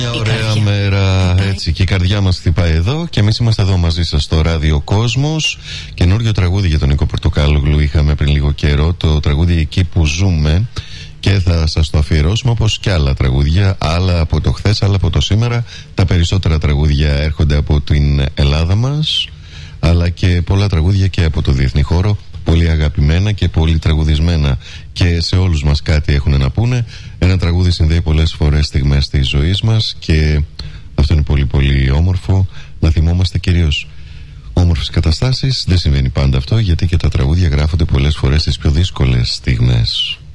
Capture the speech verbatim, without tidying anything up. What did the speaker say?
Μια ωραία μέρα, έτσι, και η καρδιά μας χτυπάει εδώ και εμείς είμαστε εδώ μαζί σας στο Ράδιο Κόσμος. Καινούριο τραγούδι για τον Νίκο Πορτοκάλογλου είχαμε πριν λίγο καιρό, το τραγούδι Εκεί που ζούμε, και θα σας το αφιερώσουμε όπως και άλλα τραγούδια, άλλα από το χθες, άλλα από το σήμερα. Τα περισσότερα τραγούδια έρχονται από την Ελλάδα μας, αλλά και πολλά τραγούδια και από το διεθνή χώρο, πολύ αγαπημένα και πολύ τραγουδισμένα, και σε όλους μας κάτι έχουν να πούνε. Ένα τραγούδι συνδέει πολλές φορές στιγμές της ζωής μας και αυτό είναι πολύ πολύ όμορφο, να θυμόμαστε κυρίως όμορφες καταστάσεις. Δεν συμβαίνει πάντα αυτό, γιατί και τα τραγούδια γράφονται πολλές φορές στις πιο δύσκολες στιγμές.